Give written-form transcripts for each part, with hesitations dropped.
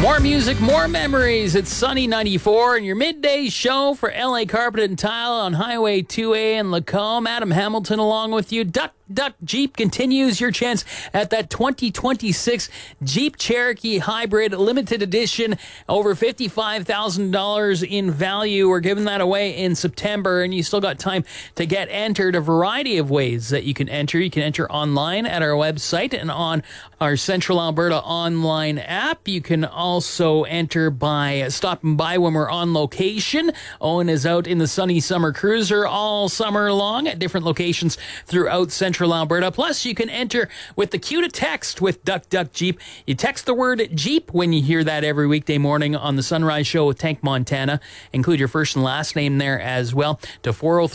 More music, more memories. It's Sunny 94 and your midday show for LA Carpet and Tile on Highway 2A in Lacombe. Adam Hamilton along with you. Duck Jeep continues your chance at that 2026 Jeep Cherokee Hybrid Limited Edition. Over $55,000 in value. We're giving that away in September, and you still got time to get entered. A variety of ways that you can enter. You can enter online at our website and on our Central Alberta online app. You can also enter by stopping by when we're on location. Owen is out in the sunny summer cruiser all summer long at different locations throughout Central Alberta. Plus, you can enter with the cue to text with Duck Jeep. You text the word Jeep when you hear that every weekday morning on the Sunrise Show with Tank Montana. Include your first and last name there as well to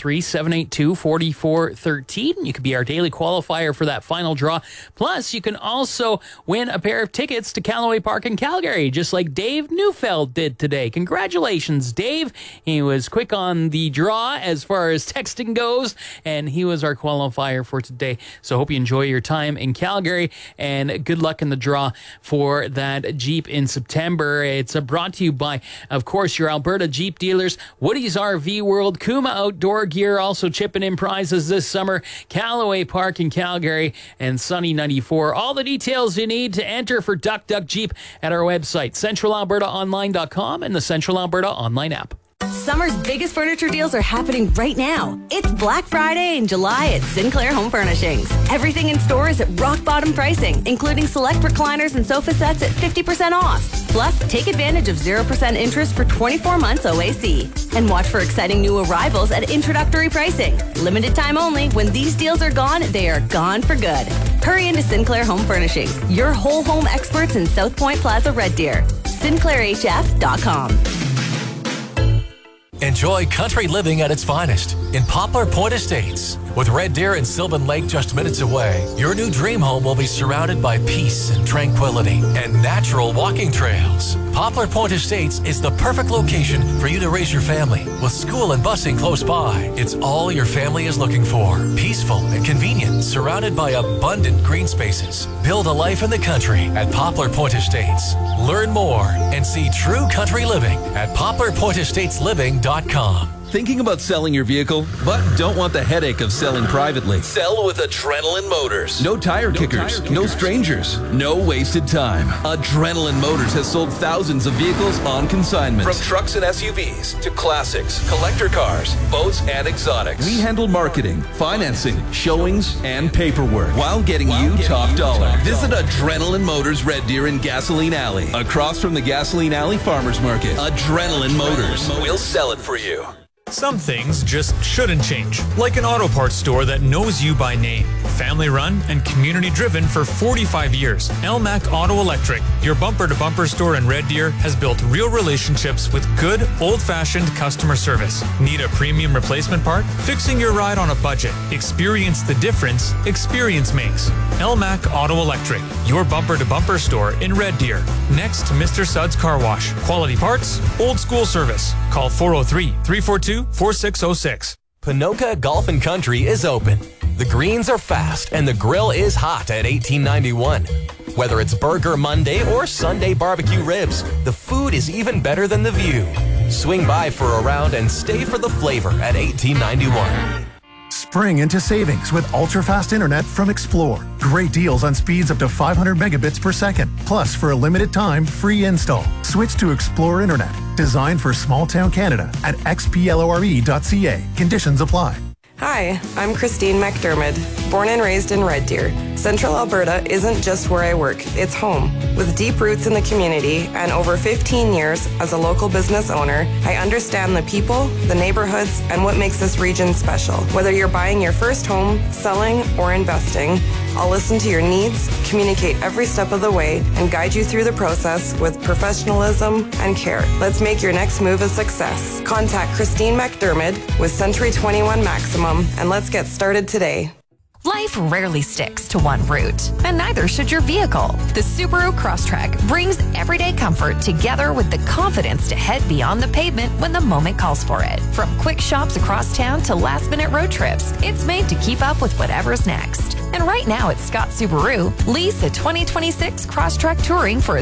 403-782-4413. You could be our daily qualifier for that final draw. Plus, you can also win a pair of tickets to Callaway Park in Calgary, just like Dave Neufeld did today. Congratulations, Dave. He was quick on the draw as far as texting goes, and he was our qualifier for today. So hope you enjoy your time in Calgary, and good luck in the draw for that Jeep in September. It's brought to you by, of course, your Alberta Jeep dealers, Woody's RV World, Kuma Outdoor Gear, also chipping in prizes this summer, Callaway Park in Calgary, and Sunny 94. All the details you need to enter for Duck Jeep at our website, centralalbertaonline.com and the Central Alberta online app. Summer's biggest furniture deals are happening right now. It's Black Friday in July at Sinclair Home Furnishings. Everything in store is at rock bottom pricing, including select recliners and sofa sets at 50% off. Plus, take advantage of 0% interest for 24 months OAC. And watch for exciting new arrivals at introductory pricing. Limited time only. When these deals are gone, they are gone for good. Hurry into Sinclair Home Furnishings, your whole home experts in South Point Plaza, Red Deer. SinclairHF.com. Enjoy country living at its finest in Poplar Point Estates. With Red Deer and Sylvan Lake just minutes away, your new dream home will be surrounded by peace and tranquility and natural walking trails. Poplar Point Estates is the perfect location for you to raise your family. With school and busing close by, it's all your family is looking for. Peaceful and convenient, surrounded by abundant green spaces. Build a life in the country at Poplar Point Estates. Learn more and see true country living at poplarpointestatesLiving.com. Thinking about selling your vehicle, but don't want the headache of selling privately? Sell with Adrenaline Motors. No tire kickers, no strangers, no wasted time. Adrenaline Motors has sold thousands of vehicles on consignment. From trucks and SUVs to classics, collector cars, boats, and exotics. We handle marketing, financing, showings, and paperwork while getting you top dollar. Visit Adrenaline Motors Red Deer in Gasoline Alley, across from the Gasoline Alley Farmers Market. Adrenaline Motors. We'll sell it for you. Some things just shouldn't change, like an auto parts store that knows you by name. Family run and community driven for 45 years. Elmac Auto Electric, your bumper-to-bumper store in Red Deer, has built real relationships with good, old-fashioned customer service. Need a premium replacement part? Fixing your ride on a budget. Experience the difference experience makes. Elmac Auto Electric, your bumper-to-bumper store in Red Deer. Next to Mr. Suds Car Wash. Quality parts, old school service. Call 403-342-4606. Ponoka Golf and Country is open. The greens are fast and the grill is hot at 1891. Whether it's Burger Monday or Sunday barbecue ribs, the food is even better than the view. Swing by for a round and stay for the flavor at 1891. Spring into savings with ultra-fast internet from Explore. Great deals on speeds up to 500 megabits per second. Plus, for a limited time, free install. Switch to Explore Internet, designed for small-town Canada at xplore.ca. Conditions apply. Hi, I'm Christine McDermott, born and raised in Red Deer. Central Alberta isn't just where I work, it's home. With deep roots in the community and over 15 years as a local business owner, I understand the people, the neighborhoods, and what makes this region special. Whether you're buying your first home, selling, or investing, I'll listen to your needs, communicate every step of the way, and guide you through the process with professionalism and care. Let's make your next move a success. Contact Christine McDermott with Century 21 Maximum, and let's get started today. Life rarely sticks to one route, and neither should your vehicle. The Subaru Crosstrek brings everyday comfort together with the confidence to head beyond the pavement when the moment calls for it. From quick shops across town to last-minute road trips, it's made to keep up with whatever's next. And right now at Scott Subaru, lease a 2026 Crosstrek Touring for a